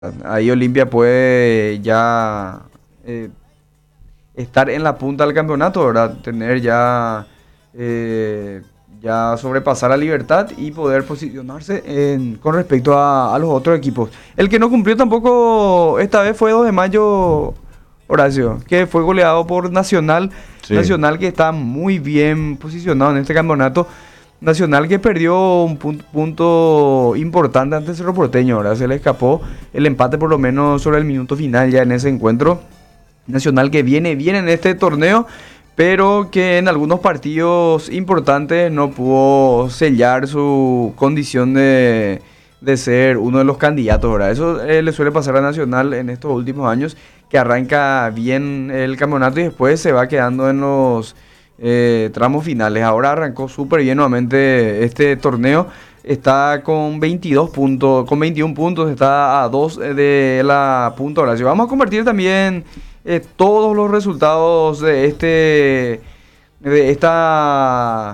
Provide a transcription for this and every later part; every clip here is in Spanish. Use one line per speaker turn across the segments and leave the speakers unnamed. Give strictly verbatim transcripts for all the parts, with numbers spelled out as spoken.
Ahí Olimpia puede ya eh, estar en la punta del campeonato, ¿verdad? Tener ya, eh, ya sobrepasar a Libertad y poder posicionarse en- con respecto a, a los otros equipos. El que no cumplió tampoco esta vez fue dos de mayo, Horacio, que fue goleado por Nacional.
Sí,
Nacional que está muy bien posicionado en este campeonato. Nacional que perdió un pun- punto importante ante Cerro Porteño, ahora se le escapó el empate por lo menos sobre el minuto final ya en ese encuentro. Nacional que viene bien en este torneo, pero que en algunos partidos importantes no pudo sellar su condición de, de ser uno de los candidatos, ¿verdad? Eso eh, le suele pasar a Nacional en estos últimos años, que arranca bien el campeonato y después se va quedando en los eh, tramos finales. Ahora arrancó súper bien nuevamente este torneo. Está con veintidós puntos, con veintiún puntos, está a dos de la punta Horacio. Vamos a compartir también eh, todos los resultados de este, de esta,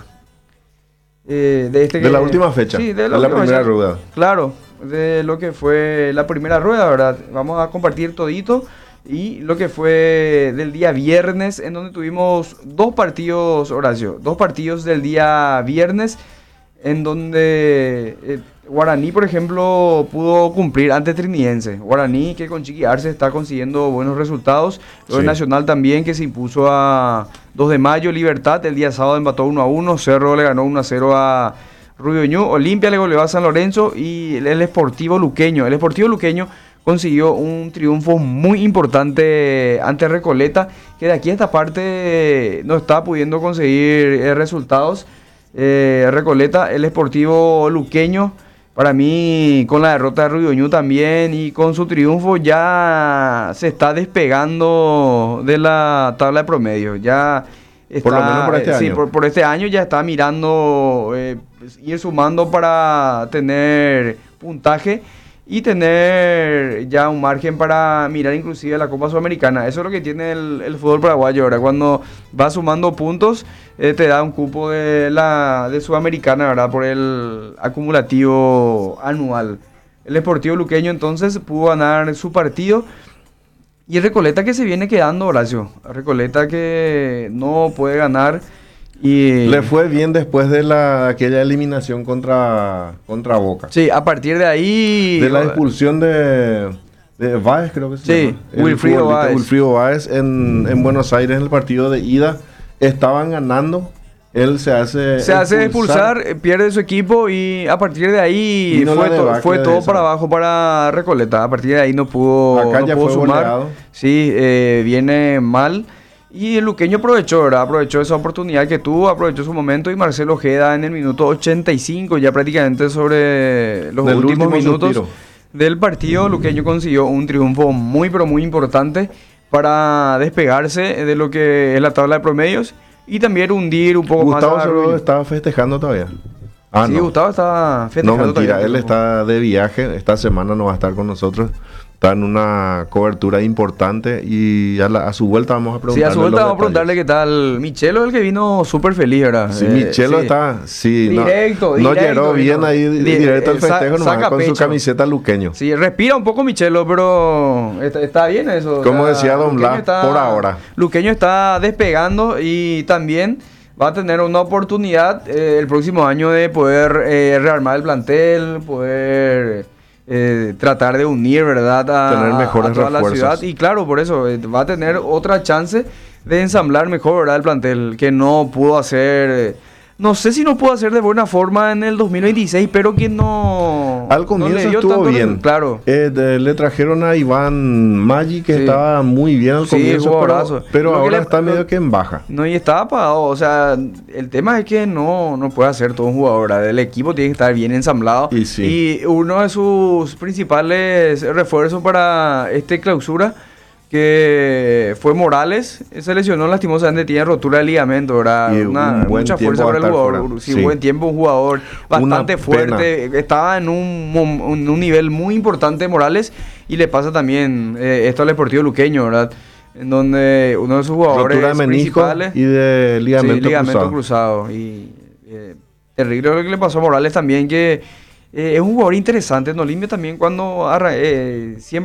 eh, de este
de la
que,
última fecha,
sí, de
de
la
la
última
primera
fecha.
rueda.
Claro, de lo que fue la primera rueda, ¿verdad? Vamos a compartir todito y lo que fue del día viernes, en donde tuvimos dos partidos, Horacio, dos partidos del día viernes en donde eh, Guaraní, por ejemplo, pudo cumplir ante Trinidense. Guaraní que con Chiqui Arce está consiguiendo buenos resultados. Lo de
Sí.
Nacional también que se impuso a dos de mayo. Libertad el día sábado empató uno a uno. Cerro le ganó uno a cero a Rubio Ñu. Olimpia le goleó a San Lorenzo y el, el Sportivo Luqueño. El Sportivo Luqueño consiguió un triunfo muy importante ante Recoleta, que de aquí a esta parte no está pudiendo conseguir eh, resultados. Eh, Recoleta, el Sportivo Luqueño, para mí con la derrota de Rubio Ñu también y con su triunfo ya se está despegando de la tabla de promedio. Ya
Por lo menos
está,
por este
eh, sí,
año.
por, por este año ya está mirando eh, ir sumando para tener puntaje y tener ya un margen para mirar inclusive la Copa Sudamericana. Eso es lo que tiene el, el fútbol paraguayo ahora. Cuando va sumando puntos, eh, te da un cupo de la de Sudamericana, ¿verdad? Por el acumulativo anual. El Sportivo Luqueño entonces pudo ganar su partido. Y el Recoleta que se viene quedando, Horacio. Recoleta que no puede ganar. Y
Le fue bien después de la aquella eliminación contra, contra Boca.
sí, a partir de ahí.
De la expulsión de, de Báez, creo que se
Sí,
llama. El
Wilfrido
futbolista
Báez.
Wilfrido Báez en, en Buenos Aires en el partido de ida. Estaban ganando. Él se hace
Se hace expulsar, eh, pierde su equipo y a partir de ahí
Vino
fue,
la
to-
debacle
fue
de
todo
esa.
para abajo para Recoleta. A partir de ahí no pudo,
Acá
no
ya
pudo
fue
sumar.
goleado.
Sí, eh, viene mal. Y el luqueño aprovechó, ¿verdad? Aprovechó esa oportunidad que tuvo, aprovechó su momento y Marcelo Ojeda en el minuto ochenta y cinco, ya prácticamente sobre los
Del
últimos
último
minutos
suspiro.
del partido, luqueño consiguió un triunfo muy pero muy importante para despegarse de lo que es la tabla de promedios y también hundir un poco
Gustavo
más a
solo
Rubio.
estaba festejando todavía. Ah,
Sí,
no.
Gustavo está
No,
festejando
mentira,
todavía el
él
triunfo.
está de viaje, esta semana no va a estar con nosotros, está en una cobertura importante y a, la- a su vuelta vamos a
Sí,
preguntarle
a su vuelta
los
vamos a preguntarle
detalles.
qué tal. Michelo, el que vino súper feliz, ¿verdad?
Sí,
Eh,
Michelo
sí.
está, sí, no-
Directo,
no,
directo
llegó bien
vino.
ahí
Di-
directo al
eh, sa-
festejo nomás
saca
con su
pecho.
camiseta luqueño.
Sí, respira un poco Michelo, pero está, está bien eso.
Como
o sea,
decía Don
Luqueño
Blas,
está-
por ahora.
Luqueño está despegando y también va a tener una oportunidad eh, el próximo año de poder eh, rearmar el plantel, poder eh, tratar de unir, ¿verdad? A,
Tener
a-
mejores
a toda la
refuerzos.
ciudad. Y claro, por eso eh, va a tener otra chance de ensamblar mejor, ¿verdad? El plantel que no pudo hacer. eh, No sé si no pudo hacer de buena forma en el dos mil veintiséis, pero que no.
Al
no
comienzo
le dio
estuvo
tanto
bien.
resu- Claro.
Eh, de- le trajeron a Iván Maggi que
Sí.
estaba muy bien al
Sí,
comienzo,
jugadorazo.
pero, pero
Lo que
ahora
le-
está
lo-
medio que en baja.
No, y estaba apagado. O sea, el tema es que no, no puede hacer todo un jugador, ¿verdad? El equipo tiene que estar bien ensamblado.
Y sí.
Y uno de sus principales refuerzos para este clausura, que fue Morales, se lesionó lastimosamente, tiene rotura de ligamento, ¿verdad?
Y
Una-
un buen
mucha
tiempo
fuerza
va a
para el
estar
jugador.
fuera.
Sí,
Sí.
buen tiempo, un jugador bastante
Una
fuerte. Estaba en un, mom- en un nivel muy importante Morales y le pasa también eh, esto al Deportivo Luqueño, ¿verdad? En donde uno de sus jugadores
Rotura de menisco
principales
y de ligamento,
sí, ligamento
cruzado.
cruzado. Y eh, terrible lo que le pasó a Morales también, que Eh, es un jugador interesante en Olimpia también cuando arra- eh, siempre